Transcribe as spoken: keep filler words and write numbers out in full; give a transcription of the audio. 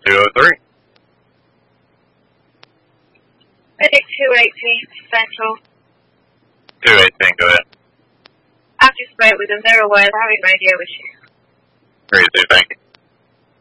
two oh three. Medic two eighteen, Central. two eighteen, go ahead. I've just spoke with them. They're aware they're having radio issues. Great, thank you.